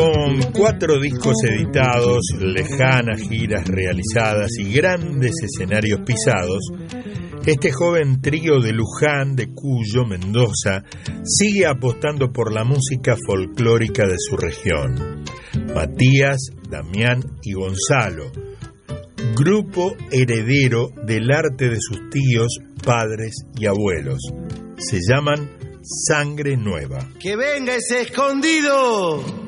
Con 4 discos editados, lejanas giras realizadas y grandes escenarios pisados, este joven trío de Luján, de Cuyo, Mendoza, sigue apostando por la música folclórica de su región. Matías, Damián y Gonzalo, grupo heredero del arte de sus tíos, padres y abuelos. Se llaman Sangre Nueva. ¡Que venga ese escondido!